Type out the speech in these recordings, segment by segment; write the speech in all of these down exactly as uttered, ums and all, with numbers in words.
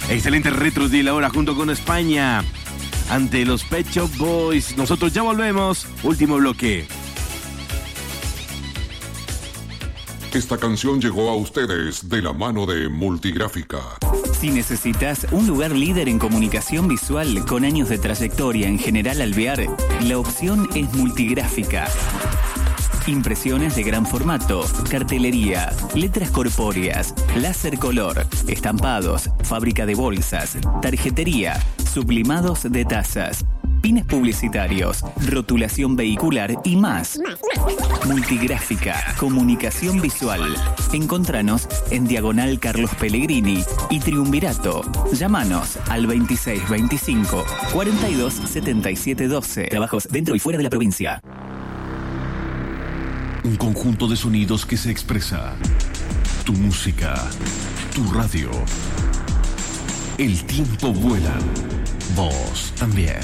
Excelente retro de la hora junto con España ante los Pet Shop Boys. Nosotros ya volvemos. Último bloque. Esta canción llegó a ustedes de la mano de Multigráfica. Si necesitas un lugar líder en comunicación visual con años de trayectoria en General Alvear, la opción es Multigráfica. Impresiones de gran formato, cartelería, letras corpóreas, láser color, estampados, fábrica de bolsas, tarjetería, sublimados de tazas, pines publicitarios, rotulación vehicular y más. Multigráfica, comunicación visual. Encontranos en Diagonal Carlos Pellegrini y Triunvirato. Llámanos al veintiséis veinticinco, cuarenta y dos setenta y siete doce. Trabajos dentro y fuera de la provincia. Un conjunto de sonidos que se expresa. Tu música, tu radio. El tiempo vuela. Vos también.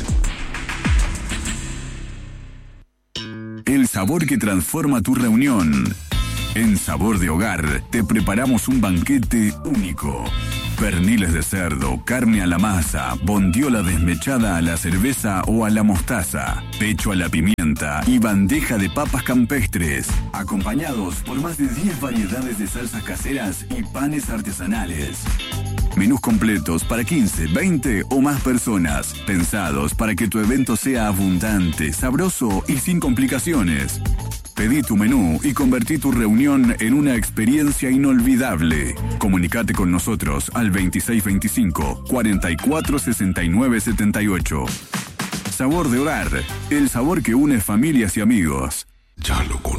El sabor que transforma tu reunión. En Sabor de Hogar te preparamos un banquete único. Perniles de cerdo, carne a la masa, bondiola desmechada a la cerveza o a la mostaza, pecho a la pimienta y bandeja de papas campestres, acompañados por más de diez variedades de salsas caseras y panes artesanales. Menús completos para quince, veinte o más personas, pensados para que tu evento sea abundante, sabroso y sin complicaciones. Pedí tu menú y convertí tu reunión en una experiencia inolvidable. Comunicate con nosotros al veintiséis veinticinco, cuarenta y cuatro sesenta y nueve setenta y ocho. Sabor de Hogar, el sabor que une familias y amigos. Ya lo conozco.